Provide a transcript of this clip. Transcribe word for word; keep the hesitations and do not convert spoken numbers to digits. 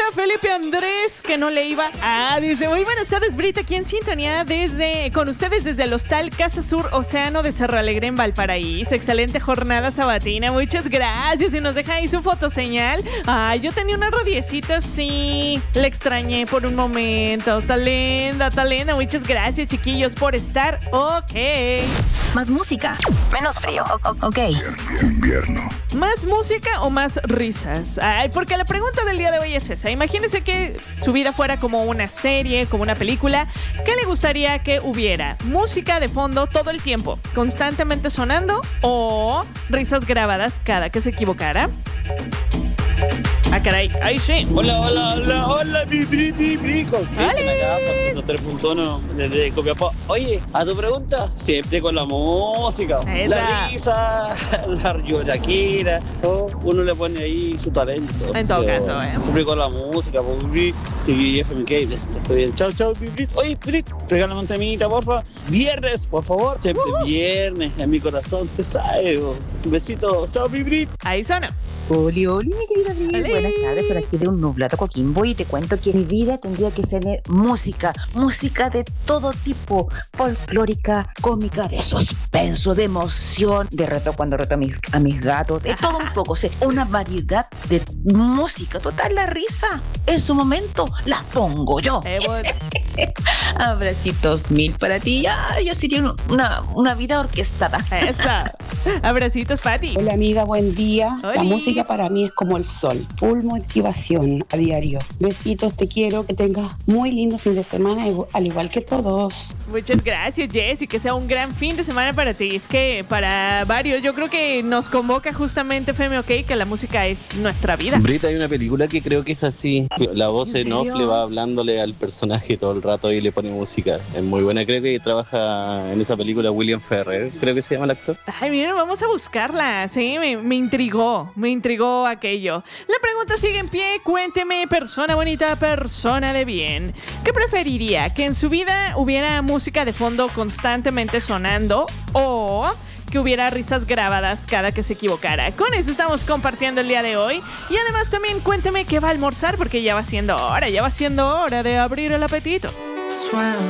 Felipe Andrés, que no le iba. Ah, dice, muy buenas tardes, Brita, aquí en sintonía desde, con ustedes desde el hostal Casa Sur Océano de Cerro Alegre en Valparaíso. Excelente jornada sabatina, muchas gracias. Y nos deja ahí su fotoseñal. Ay, yo tenía una rodiecita así, la extrañé por un momento. Está linda, está linda. Muchas gracias, chiquillos, por estar. Ok. Más música, menos frío. O- ok. Invierno. ¿Más música o más risas? Ay, porque la pregunta del día de hoy es esa. Imagínese que su vida fuera como una serie, como una película. ¿Qué le gustaría que hubiera? ¿Música de fondo todo el tiempo, constantemente sonando? ¿O risas grabadas cada que se equivocara? Ah, caray. Ay, sí. Hola, hola, hola, hola, mi, mi, mi, mi, con Cristian acá, pasando tres punto uno desde Copiapó. Oye, a tu pregunta, siempre con la música, Esa. la risa, la lloraquera, oh, uno le pone ahí su talento. En todo So, caso, eh. Siempre con la música, pues, Brit, sí, F M K, estoy bien. Chao, chao, mi Brit. Oye, Brit, regálame un temita, porfa. Viernes, por favor, siempre Uh-huh. viernes, en mi corazón, te sabes. Oh. Un besito, chao, mi Brit. Ahí suena. Oli, oli, mi querida Bri. Oli. Buenas tardes, por aquí de un nublado Coquimbo y te cuento que mi vida tendría que ser de música, música de todo tipo, folclórica, cómica, de suspenso, de emoción, de reto cuando reto a mis, a mis gatos, de todo un poco, o sea, una variedad de música, total, la risa, en su momento la pongo yo. Eh, bueno. Abracitos mil para ti, ya, yo sería un- una, una vida orquestada. Esa. Abracitos, Pati. Hola amiga, buen día. La Olis. música para mí es como el sol, full motivación a diario. Besitos, te quiero, que tengas muy lindo fin de semana, igu- al igual que todos. Muchas gracias, Jessy, que sea un gran fin de semana para ti. Es que para varios, yo creo que nos convoca justamente F M OK, que la música es nuestra vida. Brita, hay una película que creo que es así. La voz ¿En en off serio? le va hablándole al personaje todo el rato y le pone música. Es muy buena. Creo que trabaja en esa película William Ferrer, creo que se llama el actor. Ay, mira, vamos a buscarla. Sí, me, me intrigó, me intrigó aquello. La pregunta sigue en pie. Cuénteme, persona bonita, persona de bien, ¿qué preferiría? ¿Que en su vida hubiera música de fondo constantemente sonando o que hubiera risas grabadas cada que se equivocara? Con eso estamos compartiendo el día de hoy. Y además también cuénteme qué va a almorzar, porque ya va siendo hora, ya va siendo hora de abrir el apetito.